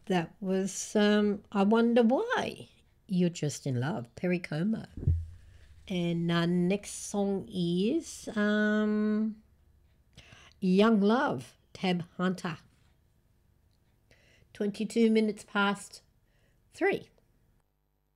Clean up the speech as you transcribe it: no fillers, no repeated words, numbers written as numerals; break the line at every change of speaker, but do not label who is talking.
That was I Wonder Why. You're Just in Love, Perry Como. And next song is Young Love, Tab Hunter. 22 minutes past 3.